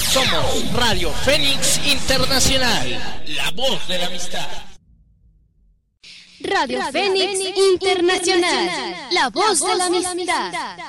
Somos Radio Fénix Internacional, la voz de la amistad. Radio Fénix Internacional, la voz de la amistad.